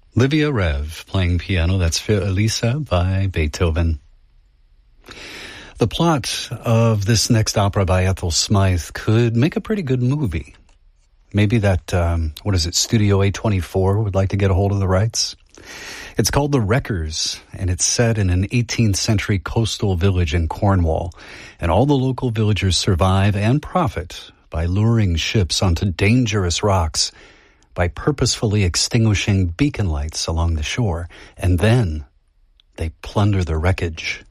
Livia Rev playing piano. That's Für Elisa by Beethoven. The plot of this next opera by Ethel Smythe could make a pretty good movie. Maybe that, Studio A24 would like to get a hold of the rights. It's called The Wreckers, and it's set in an 18th century coastal village in Cornwall. And all the local villagers survive and profit by luring ships onto dangerous rocks, by purposefully extinguishing beacon lights along the shore. And then they plunder the wreckage.